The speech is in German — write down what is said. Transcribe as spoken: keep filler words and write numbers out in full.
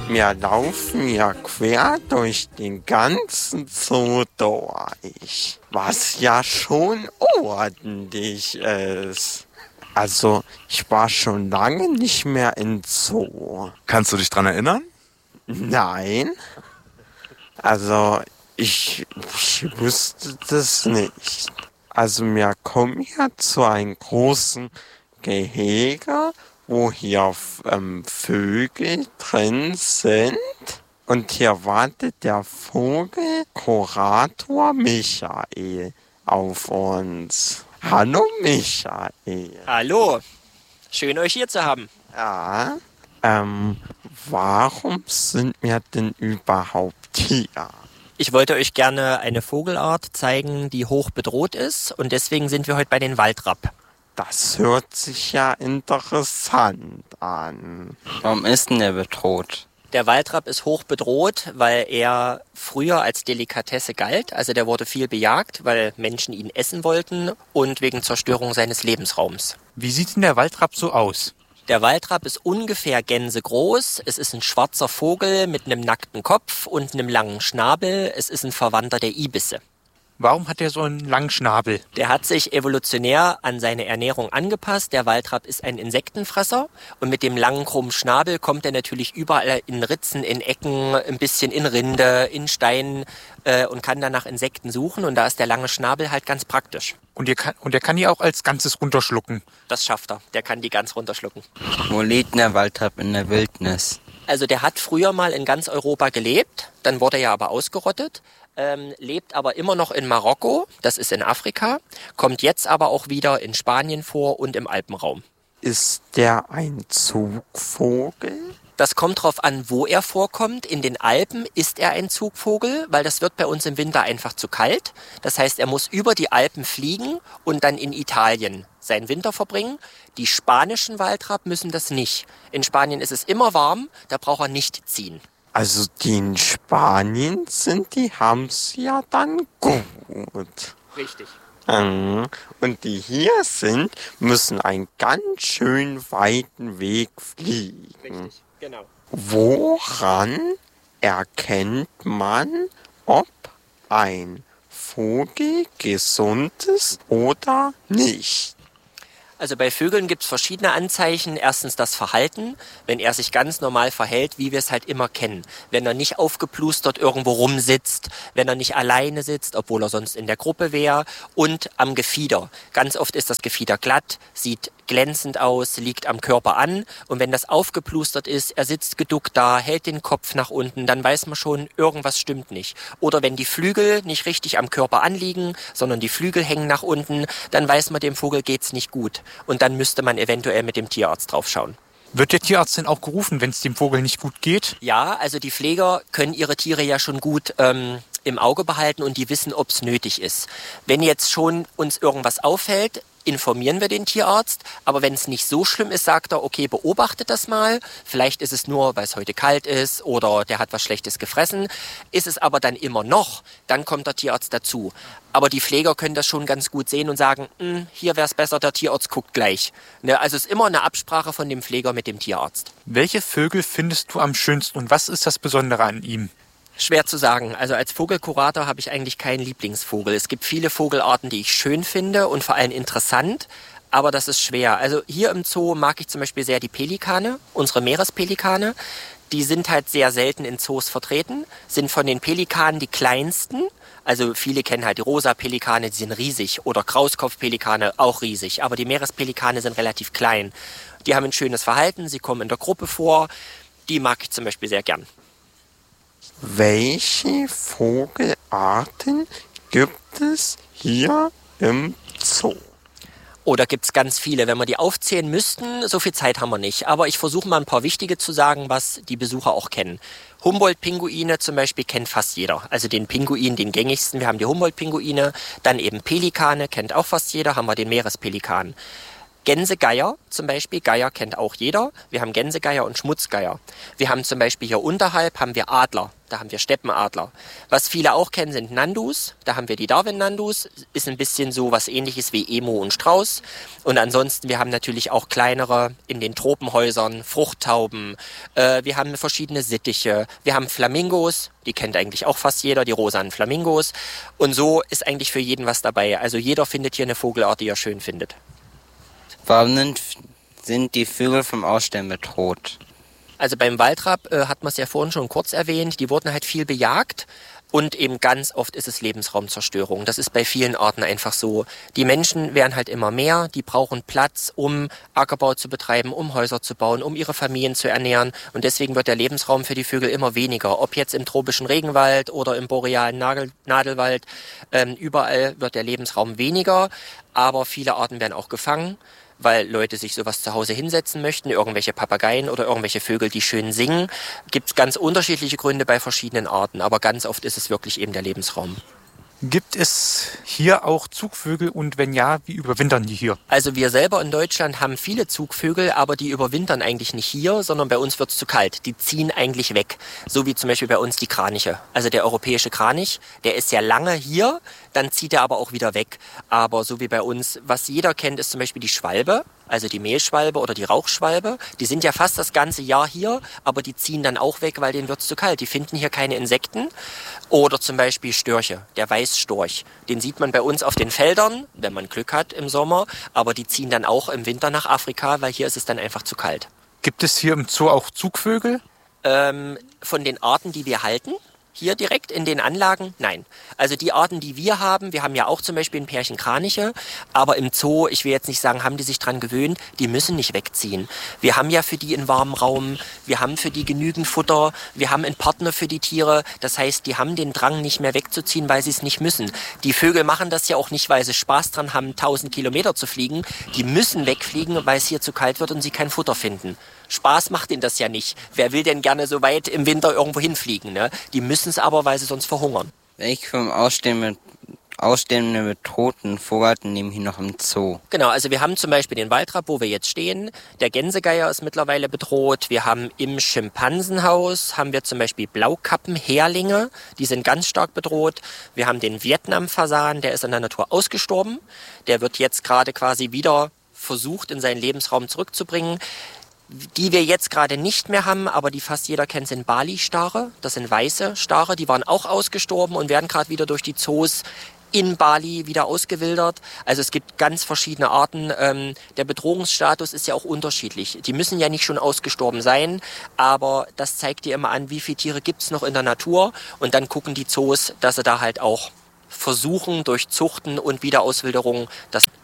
Wir laufen ja quer durch den ganzen Zoo durch, was ja schon ordentlich ist. Also, ich war schon lange nicht mehr im Zoo. Kannst du dich dran erinnern? Nein. Also, ich, ich wüsste das nicht. Also, wir kommen ja zu einem großen Gehege, wo hier ähm, Vögel drin sind. Und hier wartet der Vogelkurator Michael auf uns. Hallo Michael. Hallo, schön euch hier zu haben. Ja, ähm, warum sind wir denn überhaupt hier? Ich wollte euch gerne eine Vogelart zeigen, die hoch bedroht ist, und deswegen sind wir heute bei den Waldrapp. Das hört sich ja interessant an. Warum ist denn der bedroht? Der Waldrapp ist hoch bedroht, weil er früher als Delikatesse galt. Also der wurde viel bejagt, weil Menschen ihn essen wollten und wegen Zerstörung seines Lebensraums. Wie sieht denn der Waldrapp so aus? Der Waldrapp ist ungefähr gänsegroß. Es ist ein schwarzer Vogel mit einem nackten Kopf und einem langen Schnabel. Es ist ein Verwandter der Ibisse. Warum hat er so einen langen Schnabel? Der hat sich evolutionär an seine Ernährung angepasst. Der Waldrapp ist ein Insektenfresser und mit dem langen, krummen Schnabel kommt er natürlich überall in Ritzen, in Ecken, ein bisschen in Rinde, in Steinen äh, und kann dann nach Insekten suchen, und da ist der lange Schnabel halt ganz praktisch. Und, ihr kann, und er kann die auch als Ganzes runterschlucken? Das schafft er, der kann die ganz runterschlucken. Wo lebt denn der Waldrapp in der Wildnis? Also der hat früher mal in ganz Europa gelebt, dann wurde er aber ausgerottet. Ähm, lebt aber immer noch in Marokko, das ist in Afrika, kommt jetzt aber auch wieder in Spanien vor und im Alpenraum. Ist der ein Zugvogel? Das kommt drauf an, wo er vorkommt. In den Alpen ist er ein Zugvogel, weil das wird bei uns im Winter einfach zu kalt. Das heißt, er muss über die Alpen fliegen und dann in Italien seinen Winter verbringen. Die spanischen Waldrapp müssen das nicht. In Spanien ist es immer warm, da braucht er nicht ziehen. Also die in Spanien sind, die haben's ja dann gut. Richtig. Mhm. Und die hier sind, müssen einen ganz schön weiten Weg fliegen. Richtig, genau. Woran erkennt man, ob ein Vogel gesund ist oder nicht? Also bei Vögeln gibt es verschiedene Anzeichen. Erstens das Verhalten, wenn er sich ganz normal verhält, wie wir es halt immer kennen. Wenn er nicht aufgeplustert irgendwo rumsitzt, wenn er nicht alleine sitzt, obwohl er sonst in der Gruppe wäre. Und am Gefieder. Ganz oft ist das Gefieder glatt, sieht glänzend aus, liegt am Körper an. Und wenn das aufgeplustert ist, er sitzt geduckt da, hält den Kopf nach unten, dann weiß man schon, irgendwas stimmt nicht. Oder wenn die Flügel nicht richtig am Körper anliegen, sondern die Flügel hängen nach unten, dann weiß man, dem Vogel geht's nicht gut. Und dann müsste man eventuell mit dem Tierarzt drauf schauen. Wird der Tierarzt denn auch gerufen, wenn es dem Vogel nicht gut geht? Ja, also die Pfleger können ihre Tiere ja schon gut ähm, im Auge behalten und die wissen, ob es nötig ist. Wenn jetzt schon uns irgendwas auffällt, informieren wir den Tierarzt, aber wenn es nicht so schlimm ist, sagt er, okay, beobachtet das mal, vielleicht ist es nur, weil es heute kalt ist oder der hat was Schlechtes gefressen, ist es aber dann immer noch, dann kommt der Tierarzt dazu. Aber die Pfleger können das schon ganz gut sehen und sagen, hier wäre es besser, der Tierarzt guckt gleich. Ne, also es ist immer eine Absprache von dem Pfleger mit dem Tierarzt. Welche Vögel findest du am schönsten und was ist das Besondere an ihm? Schwer zu sagen. Also als Vogelkurator habe ich eigentlich keinen Lieblingsvogel. Es gibt viele Vogelarten, die ich schön finde und vor allem interessant, aber das ist schwer. Also hier im Zoo mag ich zum Beispiel sehr die Pelikane, unsere Meerespelikane. Die sind halt sehr selten in Zoos vertreten, sind von den Pelikanen die kleinsten. Also viele kennen halt die rosa Pelikane, die sind riesig, oder Krauskopfpelikane, auch riesig. Aber die Meerespelikane sind relativ klein. Die haben ein schönes Verhalten, sie kommen in der Gruppe vor. Die mag ich zum Beispiel sehr gern. Welche Vogelarten gibt es hier im Zoo? Oh, da gibt's ganz viele. Wenn wir die aufzählen müssten, so viel Zeit haben wir nicht. Aber ich versuche mal ein paar wichtige zu sagen, was die Besucher auch kennen. Humboldt-Pinguine zum Beispiel kennt fast jeder. Also den Pinguin, den gängigsten. Wir haben die Humboldt-Pinguine. Dann eben Pelikane, kennt auch fast jeder. Haben wir den Meerespelikan. Gänsegeier zum Beispiel, Geier kennt auch jeder. Wir haben Gänsegeier und Schmutzgeier. Wir haben zum Beispiel hier unterhalb haben wir Adler, da haben wir Steppenadler. Was viele auch kennen, sind Nandus, da haben wir die Darwin-Nandus, ist ein bisschen so was ähnliches wie Emu und Strauß. Und ansonsten, wir haben natürlich auch kleinere in den Tropenhäusern, Fruchttauben, äh, wir haben verschiedene Sittiche, wir haben Flamingos, die kennt eigentlich auch fast jeder, die rosanen Flamingos. Und so ist eigentlich für jeden was dabei. Also jeder findet hier eine Vogelart, die er schön findet. Warum sind die Vögel vom Aussterben bedroht? Also beim Waldrapp äh, hat man es ja vorhin schon kurz erwähnt, die wurden halt viel bejagt und eben ganz oft ist es Lebensraumzerstörung. Das ist bei vielen Arten einfach so. Die Menschen werden halt immer mehr, die brauchen Platz, um Ackerbau zu betreiben, um Häuser zu bauen, um ihre Familien zu ernähren und deswegen wird der Lebensraum für die Vögel immer weniger. Ob jetzt im tropischen Regenwald oder im borealen Nagel- Nadelwald, ähm, überall wird der Lebensraum weniger, aber viele Arten werden auch gefangen, weil Leute sich sowas zu Hause hinsetzen möchten, irgendwelche Papageien oder irgendwelche Vögel, die schön singen. Gibt es ganz unterschiedliche Gründe bei verschiedenen Arten, aber ganz oft ist es wirklich eben der Lebensraum. Gibt es hier auch Zugvögel und wenn ja, wie überwintern die hier? Also wir selber in Deutschland haben viele Zugvögel, aber die überwintern eigentlich nicht hier, sondern bei uns wird es zu kalt. Die ziehen eigentlich weg, so wie zum Beispiel bei uns die Kraniche. Also der europäische Kranich, der ist ja lange hier, dann zieht er aber auch wieder weg. Aber so wie bei uns, was jeder kennt, ist zum Beispiel die Schwalbe. Also die Mehlschwalbe oder die Rauchschwalbe, die sind ja fast das ganze Jahr hier, aber die ziehen dann auch weg, weil denen wird es zu kalt. Die finden hier keine Insekten. Oder zum Beispiel Störche, der Weißstorch. Den sieht man bei uns auf den Feldern, wenn man Glück hat im Sommer, aber die ziehen dann auch im Winter nach Afrika, weil hier ist es dann einfach zu kalt. Gibt es hier im Zoo auch Zugvögel? Ähm, von den Arten, die wir halten, hier direkt in den Anlagen? Nein. Also die Arten, die wir haben, wir haben ja auch zum Beispiel ein Pärchen Kraniche, aber im Zoo, ich will jetzt nicht sagen, haben die sich dran gewöhnt, die müssen nicht wegziehen. Wir haben ja für die einen warmen Raum, wir haben für die genügend Futter, wir haben einen Partner für die Tiere, das heißt, die haben den Drang nicht mehr wegzuziehen, weil sie es nicht müssen. Die Vögel machen das ja auch nicht, weil sie Spaß dran haben, tausend Kilometer zu fliegen, die müssen wegfliegen, weil es hier zu kalt wird und sie kein Futter finden. Spaß macht ihnen das ja nicht. Wer will denn gerne so weit im Winter irgendwo hinfliegen, ne? Die müssen es aber, weil sie sonst verhungern. Welche vom Aussterben, Aussterben bedrohten Vogelarten leben hier noch im Zoo? Genau, also wir haben zum Beispiel den Waldrapp, wo wir jetzt stehen. Der Gänsegeier ist mittlerweile bedroht. Wir haben im Schimpansenhaus, haben wir zum Beispiel Blaukappenhärlinge, die sind ganz stark bedroht. Wir haben den Vietnamfasan, der ist in der Natur ausgestorben. Der wird jetzt gerade quasi wieder versucht, in seinen Lebensraum zurückzubringen. Die wir jetzt gerade nicht mehr haben, aber die fast jeder kennt, sind Bali-Stare. Das sind weiße Stare, die waren auch ausgestorben und werden gerade wieder durch die Zoos in Bali wieder ausgewildert. Also es gibt ganz verschiedene Arten. Ähm, der Bedrohungsstatus ist ja auch unterschiedlich. Die müssen ja nicht schon ausgestorben sein, aber das zeigt dir immer an, wie viele Tiere gibt es noch in der Natur. Und dann gucken die Zoos, dass sie da halt auch versuchen, durch Zuchten und Wiederauswilderung das